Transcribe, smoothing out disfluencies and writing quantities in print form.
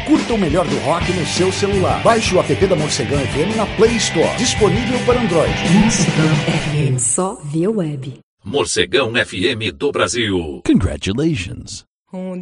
Curta o melhor do rock no seu celular. Baixe o app da Morcegão FM na Play Store. Disponível para Android. Morcegão FM, só via web. Morcegão FM do Brasil. Congratulations.